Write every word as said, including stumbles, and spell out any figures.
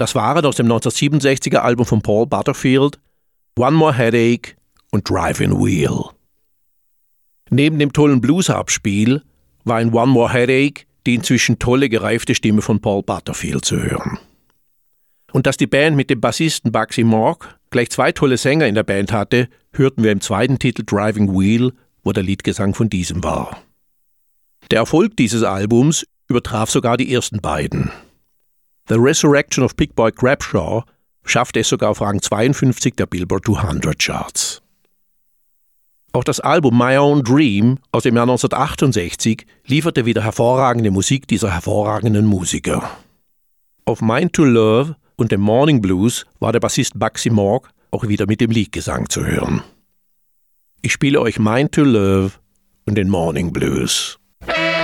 Das waren aus dem neunzehnhundertsiebenundsechziger Album von Paul Butterfield One More Headache und Driving Wheel. Neben dem tollen Blues-Abspiel war in One More Headache die inzwischen tolle, gereifte Stimme von Paul Butterfield zu hören. Und dass die Band mit dem Bassisten Bugsy Morg gleich zwei tolle Sänger in der Band hatte, hörten wir im zweiten Titel Driving Wheel, wo der Leadgesang von diesem war. Der Erfolg dieses Albums übertraf sogar die ersten beiden. The Resurrection of Big Boy Crabshaw schaffte es sogar auf Rang zweiundfünfzig der Billboard zweihundert Charts. Auch das Album My Own Dream aus dem Jahr neunzehnhundertachtundsechzig lieferte wieder hervorragende Musik dieser hervorragenden Musiker. Auf Mind to Love und dem Morning Blues war der Bassist Bugsy Morg auch wieder mit dem Leadgesang zu hören. Ich spiele euch Mind to Love und den Morning Blues.